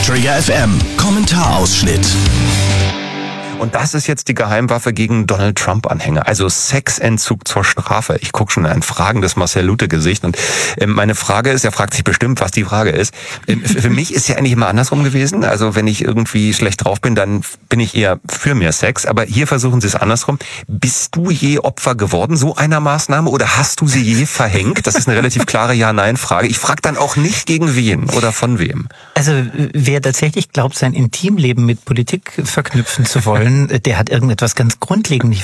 Trigger FM Kommentarausschnitt. Und das ist jetzt die Geheimwaffe gegen Donald Trump-Anhänger. Also Sexentzug zur Strafe. Ich gucke schon in ein fragendes Marcel-Lute-Gesicht. Und meine Frage ist, er fragt sich bestimmt, was die Frage ist. Für mich ist ja eigentlich immer andersrum gewesen. Also wenn ich irgendwie schlecht drauf bin, dann bin ich eher für mehr Sex. Aber hier versuchen sie es andersrum. Bist du je Opfer geworden so einer Maßnahme oder hast du sie je verhängt? Das ist eine relativ klare Ja-Nein-Frage. Ich frage dann auch nicht gegen wen oder von wem. Also wer tatsächlich glaubt, sein Intimleben mit Politik verknüpfen zu wollen, der hat irgendetwas ganz grundlegend